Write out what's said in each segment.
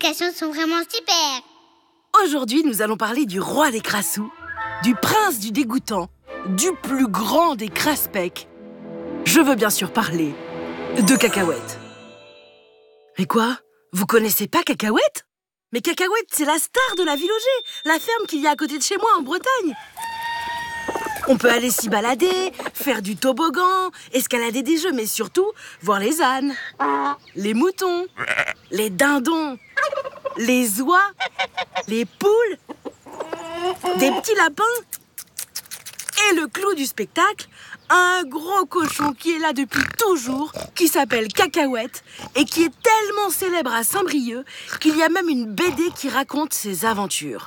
explications sont vraiment super. Aujourd'hui, nous allons parler du roi des crassous, du prince du dégoûtant, du plus grand des crasse-pecs. Je veux bien sûr parler de Cacahuète. Mais quoi? Vous connaissez pas Cacahuète? Mais Cacahuète, c'est la star de la Villogé, la ferme qu'il y a à côté de chez moi en Bretagne. On peut aller s'y balader, faire du toboggan, escalader des jeux, mais surtout voir les ânes, les moutons, les dindons, les oies, les poules, des petits lapins. Et le clou du spectacle, un gros cochon qui est là depuis toujours, qui s'appelle Cacahuète et qui est tellement célèbre à Saint-Brieuc qu'il y a même une BD qui raconte ses aventures.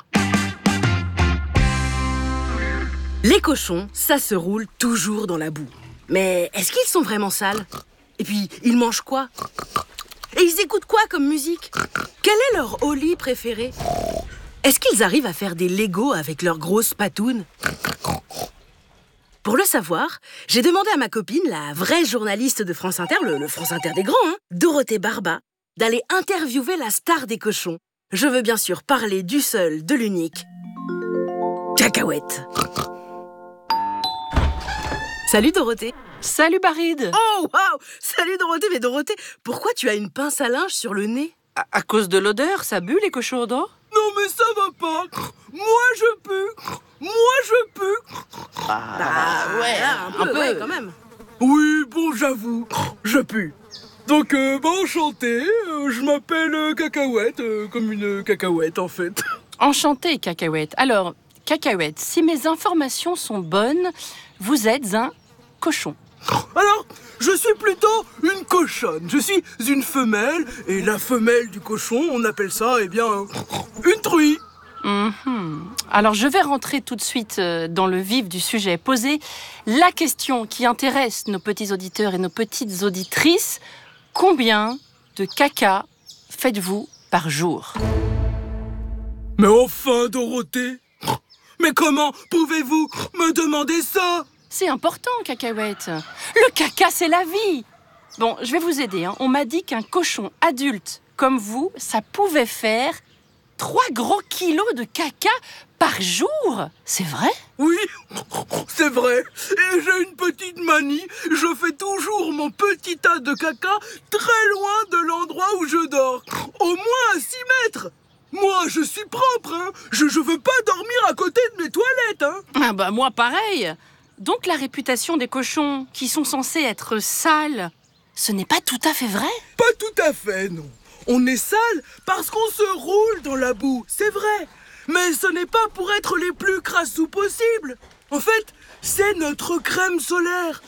Les cochons, ça se roule toujours dans la boue. Mais est-ce qu'ils sont vraiment sales? Et puis, ils mangent quoi? Et ils écoutent quoi comme musique? Quel est leur Oli préféré? Est-ce qu'ils arrivent à faire des Legos avec leurs grosses patounes? Pour le savoir, j'ai demandé à ma copine, la vraie journaliste de France Inter, le France Inter des grands, Dorothée Barba, d'aller interviewer la star des cochons. Je veux bien sûr parler du seul, de l'unique, Cacahuète. Salut Dorothée. Salut Baride. Oh waouh! Salut Dorothée, mais Dorothée, pourquoi tu as une pince à linge sur le nez? À cause de l'odeur, ça pue les cochons d'eau? Non mais ça va pas. Moi je pue. Ouais, un peu, ouais, quand même. Oui, bon j'avoue, je pue. Donc enchanté, je m'appelle Cacahuète, comme une cacahuète en fait. Enchanté, Cacahuète. Alors, Cacahuète, si mes informations sont bonnes, vous êtes un cochon. Alors, je suis plutôt une cochonne. Je suis une femelle, et la femelle du cochon, on appelle ça, eh bien, une truie. Alors, je vais rentrer tout de suite dans le vif du sujet. Poser la question qui intéresse nos petits auditeurs et nos petites auditrices. Combien de caca faites-vous par jour? Mais enfin, Dorothée, mais comment pouvez-vous me demander ça? C'est important, Cacahuète. Le caca, c'est la vie. Bon, je vais vous aider. On m'a dit qu'un cochon adulte comme vous, ça pouvait faire 3 gros kilos de caca par jour. C'est vrai? Oui, c'est vrai. Et j'ai une petite manie. Je fais toujours mon petit tas de caca très loin de l'endroit où je dors. Au moins à 6 mètres. Moi, je suis propre, hein. Je veux pas dormir à côté de mes toilettes, hein. Ah bah moi, pareil. Donc la réputation des cochons qui sont censés être sales, ce n'est pas tout à fait vrai? Pas tout à fait, non. On est sale parce qu'on se roule dans la boue, c'est vrai. Mais ce n'est pas pour être les plus crassous possible. En fait, c'est notre crème solaire.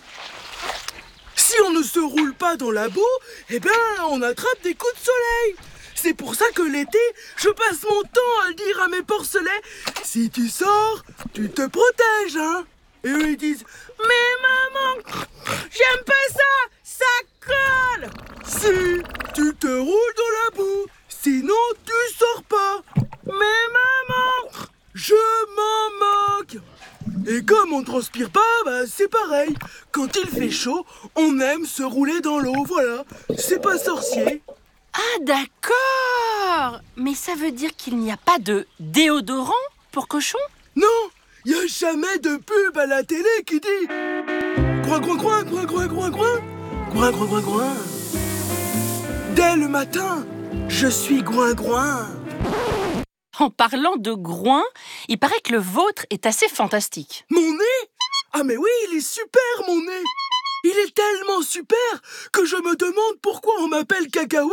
Si on ne se roule pas dans la boue, eh bien, on attrape des coups de soleil. C'est pour ça que l'été, je passe mon temps à dire à mes porcelets, si tu sors, tu te protèges, hein. Et eux, ils disent, mais maman, j'aime pas ça colle. Si tu te roules dans la boue, sinon tu sors pas. Mais maman, je m'en moque. Et comme on ne transpire pas, bah c'est pareil. Quand il fait chaud, on aime se rouler dans l'eau, voilà. C'est pas sorcier. Ah d'accord. Mais ça veut dire qu'il n'y a pas de déodorant pour cochons? Non, il n'y a jamais de pub à la télé qui dit groin, groin, groin, groin, groin, groin, groin. Groin, groin, groin, groin. Dès le matin, je suis groin, groin. En parlant de groin, il paraît que le vôtre est assez fantastique. Mon nez? Ah mais oui, il est super mon nez. Il est tellement super que je me demande pourquoi on m'appelle Cacahuète.